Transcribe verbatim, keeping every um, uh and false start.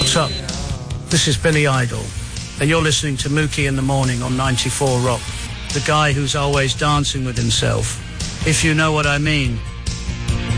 What's up? This is Billy Idol, and you're listening to Mookie in the Morning on ninety-four Rock. The guy who's always dancing with himself, if you know what I mean.